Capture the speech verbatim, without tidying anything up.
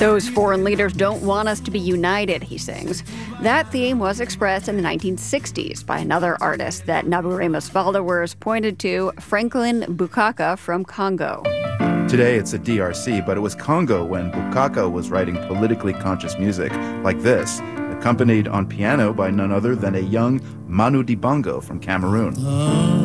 Those foreign leaders don't want us to be united, he sings. That theme was expressed in the nineteen sixties by another artist that Naburemo's followers pointed to, Franklin Bukaka from Congo. Today it's the D R C, but it was Congo when Bukaka was writing politically conscious music like this, accompanied on piano by none other than a young Manu Dibango from Cameroon.